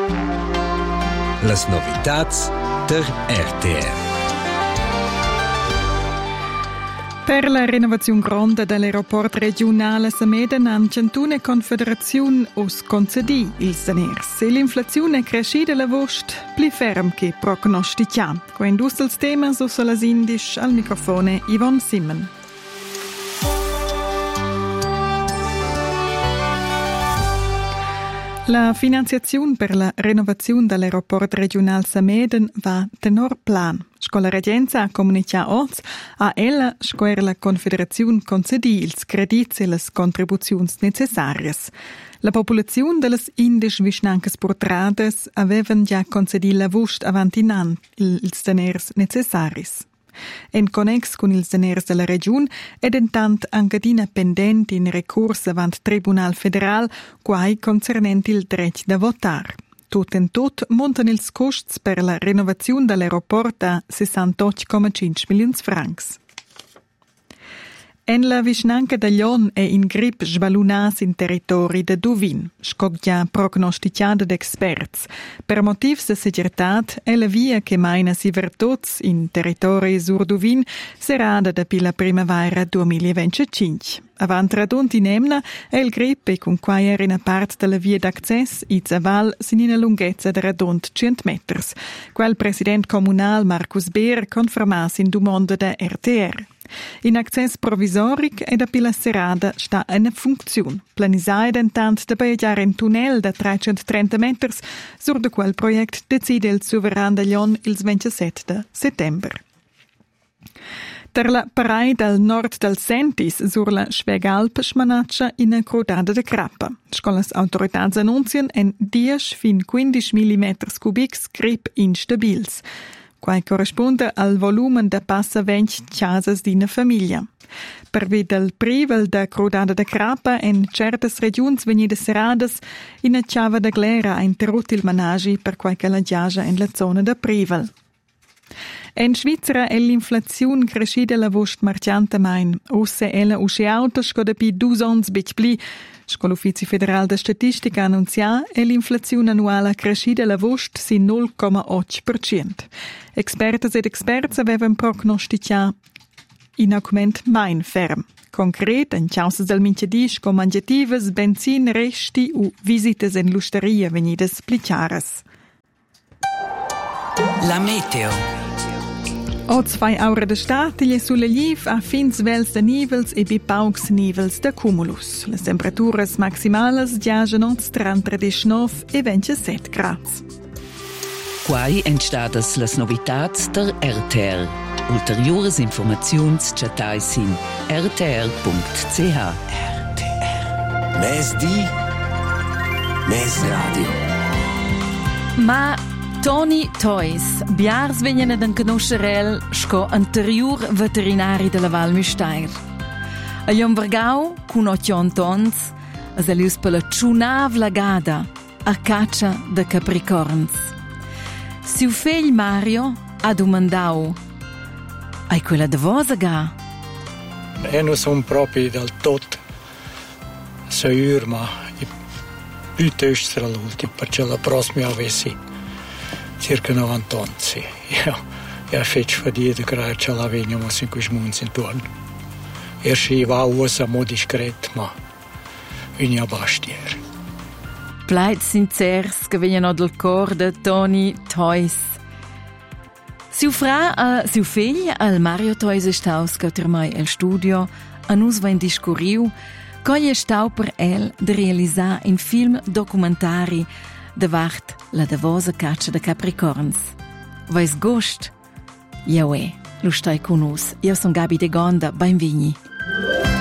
Las novitats der RTR. Per la renovazione grande dell'aeroport regionale Samedan han centune confederazione os concedì ils deners. E l'inflazione è crescita la vost pli ferm che prognosticà. Quando ussels temas o salas indisch al microfone Yvonne Simmen. La finanziazione per la renovazione dell'aeroport regionale Samedan va tenor plan. Scola Regenza ha comunicato oggi a ella scoer la Confederazione concedì ils credits e las contribuzioni necessarie. La popolazione delle indisch vischnancas portrades avevan già concedì la vust avanti in an ils deners necessaris. En connex con ils deners della regione ed intant ancadina pendenti in recurs avant Tribunal Federal quai concernenti il dret da votar. Tot en tot montan ils costs per la renovazione dell'aeroport a 68,5 milioni francs. En la vicinanca de Glion è in grip sbalunas in territori de Duvin, scoggia prognosticada d'experts. Per motivs de seguretat è la via che maina si vertots in territori sur Duvin serada da la primavera 2025. Avant radont in Emna è il grip e con quai era in part della via d'access i Zaval sin in una lunghezza de radont 100 meters. Quel president comunal Marcus Beer confermas in domanda da RTR. In access provisoric ed a pila serada sta in funzione. Planisai dentant da beigiare un tunnel da 330 meters sur de quel project decide il soveran de Glion il 27 settembre. Per la parai del nord del Sentis sur la Schwegalp smanaccia in una crodada de crappa. Scolas autoritats annuncian en 10 fin 15 mm cubics grip instabils. Quai corrisponde al volumen da passa 20 casas d'ina famiglia. Per via del privel da crodada de crappa en certas regions venide seradas, ina chava da glera ha interrotto il managi per quai che la giaja en la zona da privel. En Svizzera è l'inflazione crescita la vost marcianta main. Osse ella usce auto scoda pi 2 ans bec pli. L'Ufficio Federale de Statistica annunzia e l'inflazione annuale crescita la vost si 0,8%. Expertes ed experts avevano prognosticato in augment main ferm. Concret, in causas del minchedis con mangiatives, benzin, resti u visites en l'usteria venidas plicaras. La meteo. Oz 2 ore de statiglie sulle liv a fins vels de nivels e bipaucs nivels de cumulus. Le temperaturas maximales giagen oz tra 19 e 27 grads. Quai entstadas las novitats der RTR. Ulteriores informaziuns chatais in rtr.ch. RTR. Mes di, mes radio. Ma Toni Toys, biars venien ad conoscerel sco anterior veterinari della Val Müstair. A Jon Vargau, con 8 tons, as elius per la ciunav lagada a caccia de capricorns. Siu fegl Mario ha domandau: «Hai quella de vosa ga?» Non sono proprio del tot sicuro, ma piuttosto sarà l'ultimo, perché la prossima avessi circa 90 anni, sì. Io faccio fatica che ce la veniamo in questi monti intorno. Io ci va a usa mo discreto, ma vini a bastiere. Pleit sincers che vengono dal cor de Toni Toys. Siu figlia, al Mario Toys, è stato ormai al studio, a nus va in discorriu, coglie è stato per el de realizzare un film documentari davart la davosa caccia de capricorns. Vais gost? Ja, lo stai con nus. Io son Gabi de Gonda, benveni.